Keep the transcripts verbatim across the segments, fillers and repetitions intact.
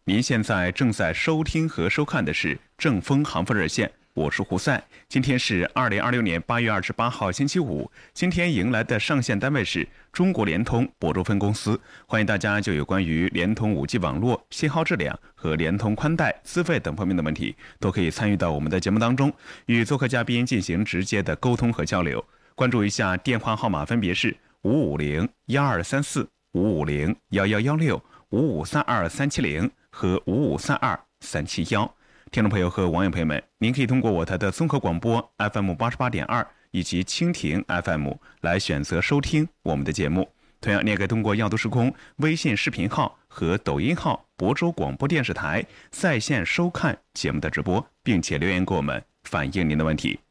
您现在正在收听和收看的是正风航风热线，我是胡赛。今天是二零二六年八月二十八号星期五，今天迎来的上线单位是中国联通亳州分公司。欢迎大家就有关于联通 五 G 网络信号质量和联通宽带资费等方面的问题，都可以参与到我们的节目当中，与做客嘉宾进行直接的沟通和交流。关注一下电话号码分别是五五零幺二三四、五五零幺幺幺六、五五三二三七零和五五三二三七一。听众朋友和网友朋友们，您可以通过我台的综合广播 F M 八十八点二以及蜻蜓 F M 来选择收听我们的节目。同样，你也可以通过耀都时空微信视频号和抖音号亳州广播电视台在线收看节目的直播，并且留言给我们反映您的问题。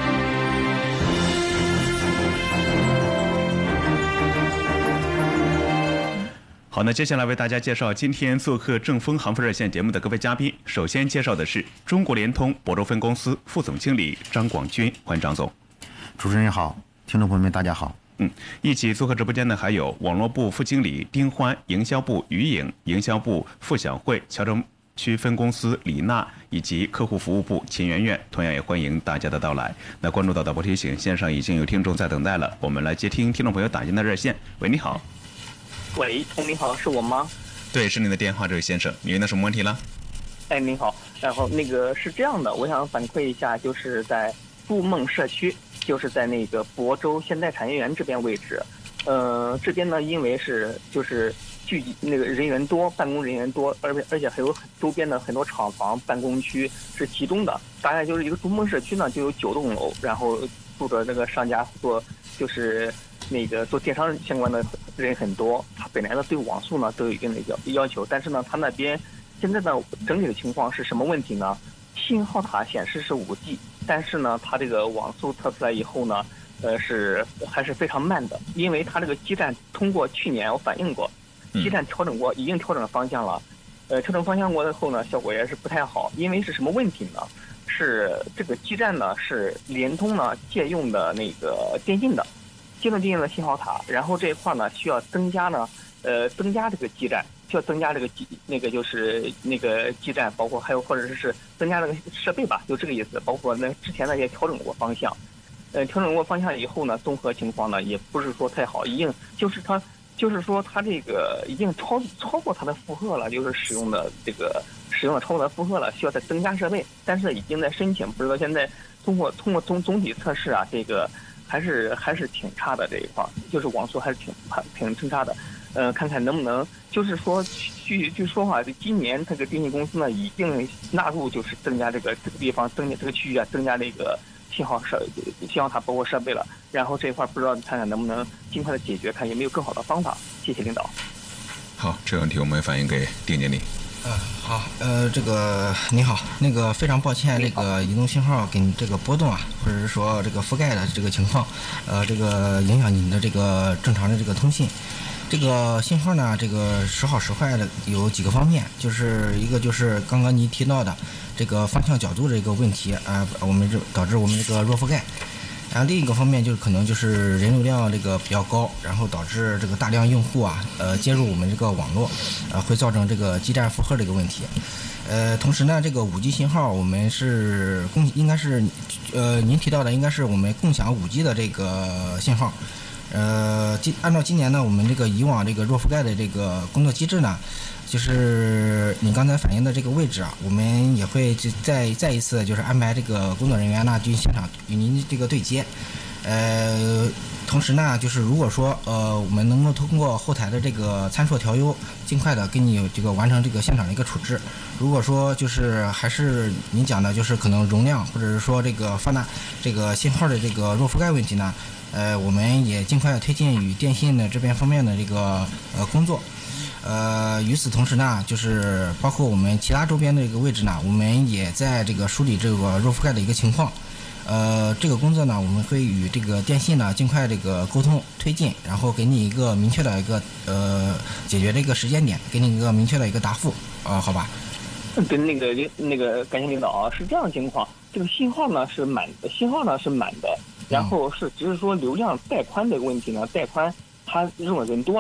好，那接下来为大家介绍今天做客正风航风热线节目的各位嘉宾。首先介绍的是中国联通亳州分公司副总经理张广军，欢迎张总。 主持人好，听众朋友们大家好。 嗯，一起做客直播间的还有网络部副经理丁欢、营销部于颖、营销部付小慧、乔州区分公司李娜以及客户服务部秦媛媛，同样也欢迎大家的到来。那关注到导播提醒，线上已经有听众在等待了，我们来接听听众朋友打进的热线。喂，你好。 喂，哎，你好，是我吗？ 对，是您的电话，这位先生，您的什么问题了？ 哎，您好，然后那个是这样的，我想反馈一下，就是在筑梦社区，就是在那个亳州现代产业园这边位置，呃，这边呢，因为是就是聚集那个人员多，办公人员多，而且而且还有周边的很多厂房、办公区是集中的，大概就是一个筑梦社区呢，就有九栋楼，然后住着这个商家做就是。那个做电商相关的人很多，他本来呢对网速呢都有一定的要要求，但是呢他那边现在呢整体的情况是什么问题呢？信号塔显示是 五 G， 但是呢它这个网速测出来以后呢，呃是还是非常慢的，因为它这个基站通过去年我反映过，基站调整过，已经调整方向了，呃调整方向过以后呢效果也是不太好，因为是什么问题呢？是这个基站呢是联通呢借用的那个电信的。接入电信的信号塔，然后这一块呢需要增加呢，呃，增加这个基站，需要增加这个基那个就是那个基站，包括还有或者是增加这个设备吧，就这个意思。包括那之前呢也调整过方向，呃，调整过方向以后呢，综合情况呢也不是说太好，已经就是它就是说它这个已经超超过它的负荷了，就是使用的这个使用的超过它的负荷了，需要再增加设备，但是已经在申请，不知道现在通过通过总总体测试啊，这个。还是还是挺差的这一块，就是网速还是挺挺挺差的，呃，看看能不能，就是说据据说话，今年这个电信公司呢已经纳入，就是增加这个这个地方增加这个区域啊，增加这个信号设信号塔包括设备了，然后这一块不知道看看能不能尽快的解决，看有没有更好的方法。谢谢领导。 好，这个问题我们反映给丁经理。 呃，好，呃，这个你好，那个非常抱歉，这个移动信号给你这个波动啊，或者是说这个覆盖的这个情况，呃，这个影响你的这个正常的这个通信。这个信号呢，这个时好时坏的有几个方面，就是一个就是刚刚您提到的这个方向角度的一个问题啊、呃，我们这导致我们这个弱覆盖。然后另一个方面就是可能就是人流量这个比较高，然后导致这个大量用户啊，呃，接入我们这个网络，呃，会造成这个基站负荷这个问题。呃，同时呢，这个 五 G 信号我们是共应该是，呃，您提到的应该是我们共享 五 G 的这个信号。呃，今按照今年呢，我们这个以往这个弱覆盖的这个工作机制呢，就是你刚才反映的这个位置啊，我们也会再再一次就是安排这个工作人员呢去现场与您这个对接。呃，同时呢，就是如果说呃我们能够通过后台的这个参数调优，尽快的给你这个完成这个现场的一个处置。如果说就是还是您讲的，就是可能容量或者是说这个放大这个信号的这个弱覆盖问题呢，呃，我们也尽快推进与电信的这边方面的这个呃工作。呃，与此同时呢，就是包括我们其他周边的这个位置呢，我们也在这个梳理这个弱覆盖的一个情况。呃，这个工作呢，我们会与这个电信呢尽快这个沟通推进，然后给你一个明确的一个呃解决的一个时间点，给你一个明确的一个答复啊、呃，好吧？ 对，那个那个感谢领导啊，是这样的情况，这个信号呢是满的，信号呢是满的，然后是只是说流量带宽这个问题呢，带宽它用的人多了，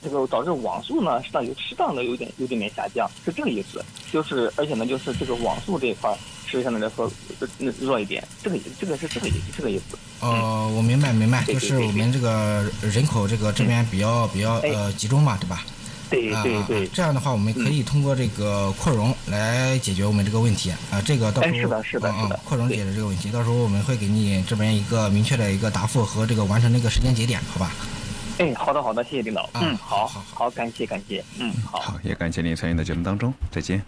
这个导致网速呢适当有适当的有点有点点下降，是这个意思。就是而且呢，就是这个网速这一块是相对来说呃弱一点，这个这个是这个意这个意思。 哦，我明白明白，就是我们这个人口这个这边比较比较呃集中嘛，对吧？ 对对对， 这样的话，我们可以通过这个扩容来解决我们这个问题啊。这个到时候是的是的是的， 扩容解决这个问题，到时候我们会给你这边一个明确的一个答复和这个完成这个时间节点，好吧？ 哎，好的好的，谢谢领导。嗯，好好好，感谢感谢。嗯，好， 好，也感谢您参与到节目当中，再见。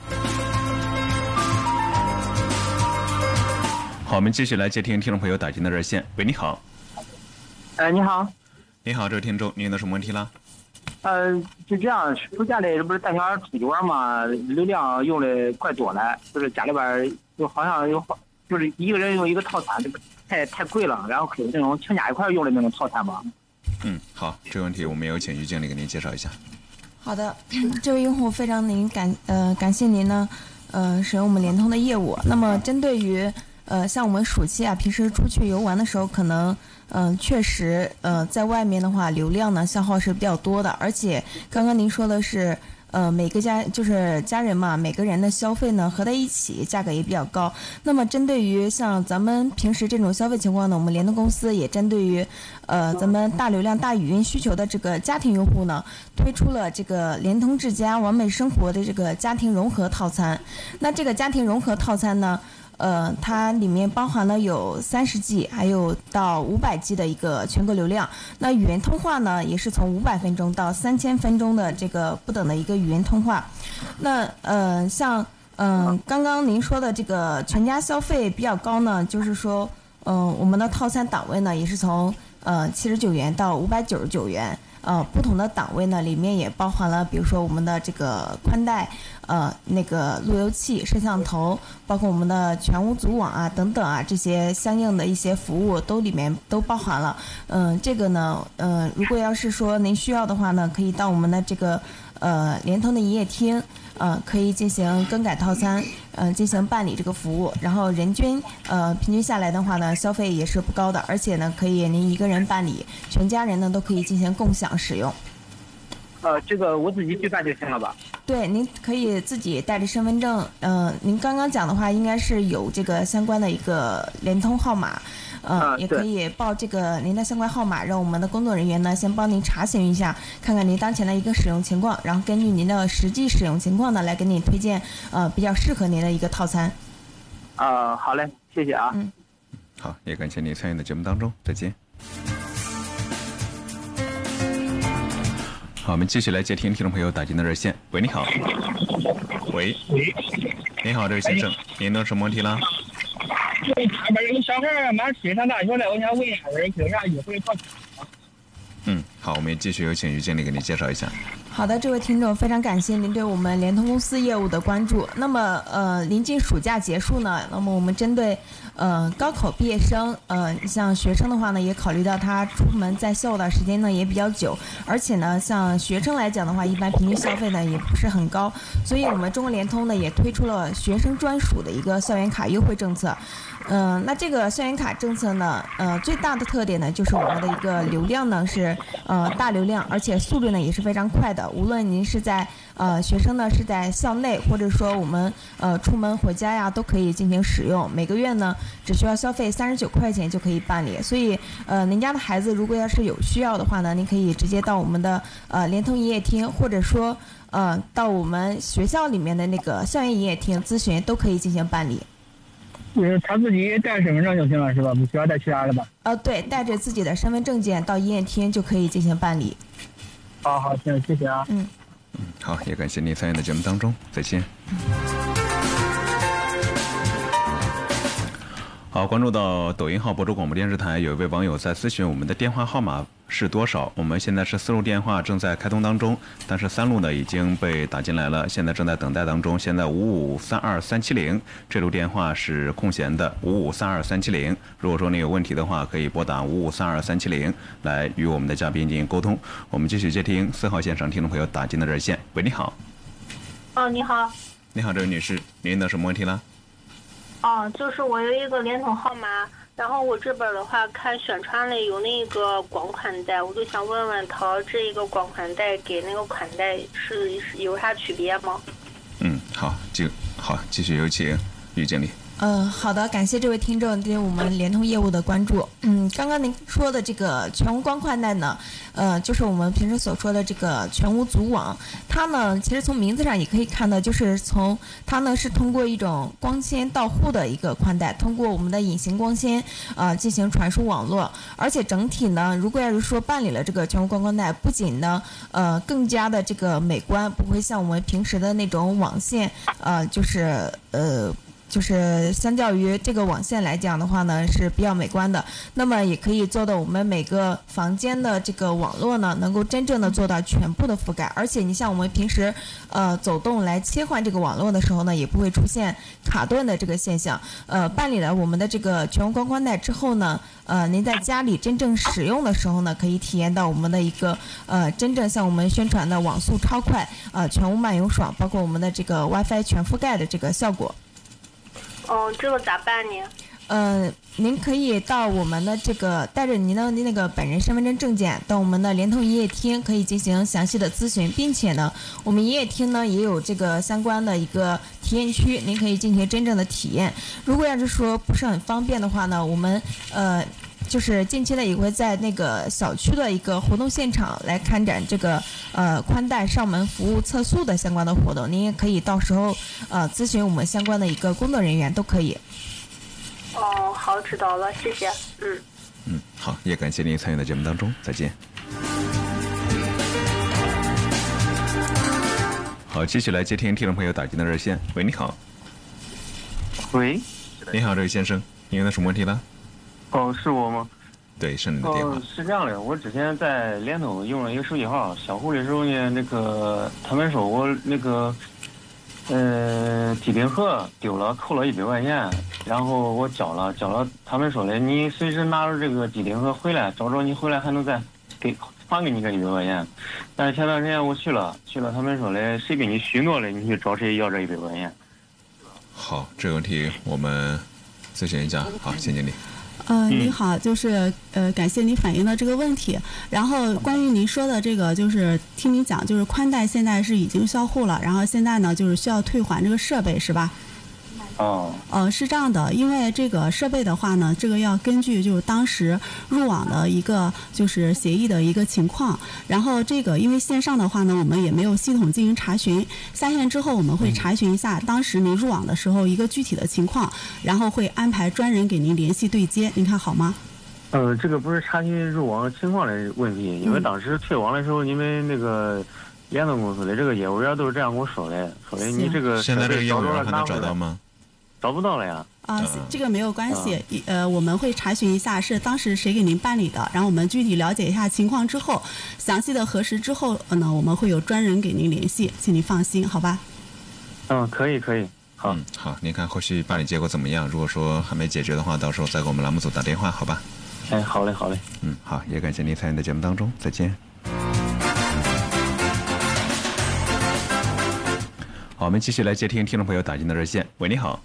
好，我们继续来接听听众朋友打进的热线。喂，你好。 哎，你好。 你好，这位听众，您有什么问题啦？ 呃，就这样，暑假里这不是带小孩出去玩嘛，流量用的怪多了，就是家里边就好像有，就是一个人用一个套餐，这个太太贵了，然后可以那种全家一块用的那种套餐嘛。 嗯，好，这个问题我们有请于经理给您介绍一下。 好的，这位用户非常您感呃感谢您呢，呃使用我们联通的业务。那么针对于呃像我们暑期啊，平时出去游玩的时候，可能嗯、呃、确实呃在外面的话，流量呢消耗是比较多的，而且刚刚您说的是。呃，每个家就是家人嘛，每个人的消费呢合在一起，价格也比较高。那么针对于像咱们平时这种消费情况呢，我们联通公司也针对于呃咱们大流量、大语音需求的这个家庭用户呢，推出了这个联通智家完美生活的这个家庭融合套餐。那这个家庭融合套餐呢，呃，它里面包含了有三十 G， 还有到五百 G 的一个全国流量。那语言通话呢，也是从五百分钟到三千分钟的这个不等的一个语言通话。那呃，像嗯、呃，刚刚您说的这个全家消费比较高呢，就是说，嗯、呃，我们的套餐档位呢，也是从呃七十九元到五百九十九元。呃，不同的档位呢，里面也包含了，比如说我们的这个宽带，呃，那个路由器、摄像头，包括我们的全屋组网啊等等啊，这些相应的一些服务都里面都包含了。嗯、呃，这个呢，呃，如果要是说您需要的话呢，可以到我们的这个呃联通的营业厅。呃，可以进行更改套餐，呃，进行办理这个服务，然后人均呃平均下来的话呢，消费也是不高的，而且呢，可以您一个人办理，全家人呢都可以进行共享使用。 呃，这个我自己去办就行了吧？ 对，您可以自己带着身份证，嗯、呃，您刚刚讲的话，应该是有这个相关的一个联通号码。嗯、呃，也可以报这个您的相关号码，让我们的工作人员呢先帮您查询一下，看看您当前的一个使用情况，然后根据您的实际使用情况呢，来给您推荐呃比较适合您的一个套餐。 啊、呃，好嘞，谢谢啊。 嗯， 好，也感谢你参与的节目当中，再见。好，我们继续来接听听众朋友打进的热线。喂，你好。喂。 喂。 你好，这位先生，您有什么问题啦？ 我这边有个小孩马上上大学了，我想问一下，我有啥优惠套餐吗？ 嗯，好，我们继续有请于经理给您介绍一下。 好的，这位听众，非常感谢您对我们联通公司业务的关注。那么，呃，临近暑假结束呢，那么我们针对呃高考毕业生，呃，像学生的话呢，也考虑到他出门在校的时间呢也比较久，而且呢，像学生来讲的话，一般平均消费呢也不是很高，所以我们中国联通呢也推出了学生专属的一个校园卡优惠政策。嗯、呃，那这个校园卡政策呢，呃，最大的特点呢，就是我们的一个流量呢是呃大流量，而且速率呢也是非常快的。无论您是在呃学生呢是在校内，或者说我们呃出门回家呀，都可以进行使用。每个月呢只需要消费三十九块钱就可以办理。所以呃您家的孩子如果要是有需要的话呢，您可以直接到我们的呃联通营业厅，或者说呃到我们学校里面的那个校园营业厅咨询，都可以进行办理。 就是他自己带身份证就行了，是吧？不需要带其他的吧？ 呃，对，带着自己的身份证件到营业厅就可以进行办理。 好好，行，谢谢啊。 嗯。 嗯，好，也感谢您参与的节目当中，再见。好，关注到抖音号博州广播电视台，有一位网友在咨询我们的电话号码是多少。我们现在是四路电话正在开通当中，但是三路呢已经被打进来了，现在正在等待当中。现在五五三二三七零这路电话是空闲的，五五三二三七零。如果说你有问题的话，可以拨打五五三二三七零来与我们的嘉宾进行沟通。我们继续接听四号线上听众朋友打进的热线。喂，你好。 哦，你好。 你好，这位女士，您的什么问题呢？ 哦，就是我有一个联通号码， 然后我这边的话，看宣传里有那个光宽带，我就想问问他，这个光宽带跟那个宽带是是有啥区别吗？ 嗯，好，就好，继续有请于经理。 呃，好的，感谢这位听众对我们联通业务的关注。嗯，刚刚您说的这个全无光宽带呢，呃，就是我们平时所说的这个全无组网。它呢，其实从名字上也可以看到，就是从它呢是通过一种光纤到户的一个宽带，通过我们的隐形光纤呃进行传输网络。而且整体呢，如果要是说办理了这个全无光宽带，不仅呢呃更加的这个美观，不会像我们平时的那种网线呃就是呃。就是相较于这个网线来讲的话呢，是比较美观的。那么也可以做到我们每个房间的这个网络呢，能够真正的做到全部的覆盖。而且你像我们平时呃走动来切换这个网络的时候呢，也不会出现卡顿的这个现象。呃，办理了我们的这个全无光宽带之后呢，呃，您在家里真正使用的时候呢，可以体验到我们的一个呃真正像我们宣传的网速超快，呃全无漫游爽，包括我们的这个 WiFi 全覆盖的这个效果。 哦，这个咋办呢？ 呃，您可以到我们的这个带着您的那个本人身份证证件到我们的联通营业厅，可以进行详细的咨询，并且呢，我们营业厅呢也有这个相关的一个体验区，您可以进行真正的体验。如果要是说不是很方便的话呢，我们呃。就是近期呢也会在那个小区的一个活动现场来开展这个呃宽带上门服务测速的相关的活动，您也可以到时候呃咨询我们相关的一个工作人员都可以。 哦，好，知道了，谢谢。嗯嗯，好，也感谢您参与到节目当中，再见。好，继续来接听听众朋友打进的热线。喂，你好。 喂， 你好，这位先生，您有什么问题呢？ 哦，是我吗？ 对，是你的电话。 哦，是这样的，我之前在联通用了一个手机号，销户的时候呢，那个他们说我那个呃机顶盒丢了，扣了一百块钱，然后我交了，交了，他们说的你随时拿着这个机顶盒回来，找着你回来还能再给还给你个一百块钱。但是前段时间我去了，去了，他们说的谁给你许诺了，你去找谁要这一百块钱。 好，这个问题我们咨询一下。好，谢经理。 呃，您好，就是呃，感谢您反映的这个问题。然后关于您说的这个，就是听您讲，就是宽带现在是已经销户了，然后现在呢就是需要退还这个设备，是吧？ 哦， 呃，是这样的，因为这个设备的话呢，这个要根据就是当时入网的一个就是协议的一个情况，然后这个因为线上的话呢，我们也没有系统进行查询，下线之后我们会查询一下当时您入网的时候一个具体的情况，然后会安排专人给您联系对接，您看好吗？ 呃，这个不是查询入网情况的问题，因为当时退网的时候，你们那个联通公司的这个业务员都是这样跟我说的，说的你这个现在这个业务员还能找到吗？ 找不到了呀。 啊，这个没有关系，呃，我们会查询一下是当时谁给您办理的，然后我们具体了解一下情况之后，详细的核实之后呢，我们会有专人给您联系，请您放心，好吧？ 嗯，可以可以，好， 嗯，好，您看后续办理结果怎么样？如果说还没解决的话，到时候再给我们栏目组打电话，好吧？ 哎，好嘞，好嘞， 嗯，好，也感谢您参与到节目当中，再见。好，我们继续来接听听众朋友打进的热线。喂，你好。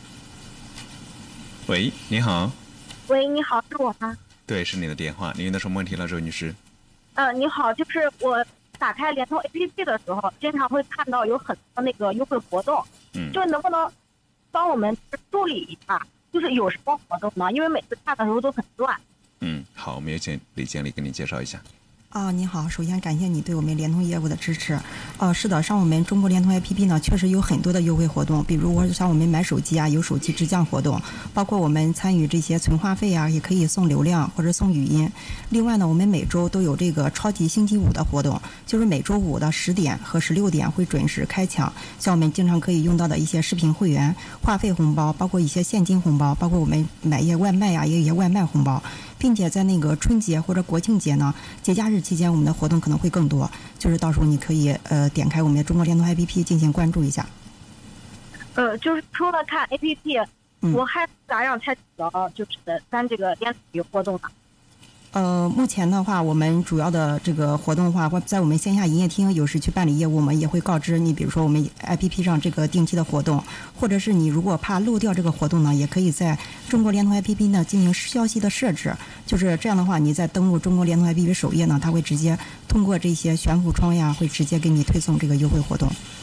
喂，你好。 喂，你好，是我吗？ 对，是你的电话。您遇到什么问题了，这位女士？ 呃，你好，就是我打开联通 A P P 的时候，经常会看到有很多那个优惠活动， 嗯， 就是能不能帮我们梳理一下，就是有什么活动呢？因为每次看的时候都很乱。 嗯，好，我们有请李经理给您介绍一下。 啊，你好，首先感谢你对我们联通业务的支持。呃，是的，上我们中国联通 A P P 呢，确实有很多的优惠活动，比如我像我们买手机啊，有手机直降活动，包括我们参与这些存话费啊，也可以送流量或者送语音。另外呢，我们每周都有这个超级星期五的活动，就是每周五的十点和十六点会准时开抢，像我们经常可以用到的一些视频会员、话费红包，包括一些现金红包，包括我们买一些外卖啊，也有一些外卖红包。并且在那个春节或者国庆节呢，节假日期间，我们的活动可能会更多。就是到时候你可以呃点开我们的中国联通 A P P 进行关注一下。 呃，就是除了看 A P P，、 嗯、 我还咋样才知道就是咱这个联通有活动呢？ 呃，目前的话，我们主要的这个活动的话，在我们线下营业厅有时去办理业务，我们也会告知你，比如说我们 A P P 上这个定期的活动，或者是你如果怕漏掉这个活动呢，也可以在中国联通 A P P 呢进行消息的设置，就是这样的话，你在登录中国联通 A P P 首页呢，它会直接通过这些悬浮窗呀，会直接给你推送这个优惠活动。